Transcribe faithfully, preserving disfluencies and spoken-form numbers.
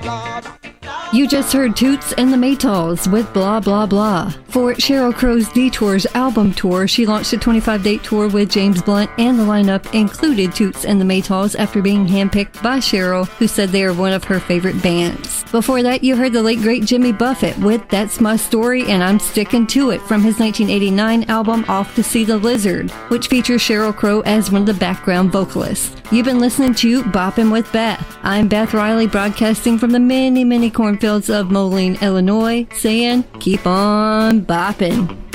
You just heard Toots and the Maytals with Blah Blah Blah. For Sheryl Crow's Detours album tour, she launched a twenty-five date tour with James Blunt, and the lineup included Toots and the Maytals after being handpicked by Sheryl, who said they are one of her favorite bands. Before that, you heard the late great Jimmy Buffett with That's My Story and I'm Sticking to It from his nineteen eighty-nine album Off to See the Lizard, which features Sheryl Crow as one of the background vocalists. You've been listening to Boppin' with Beth. I'm Beth Riley, broadcasting from the many, many cornfields of Moline, Illinois, saying keep on boppin'.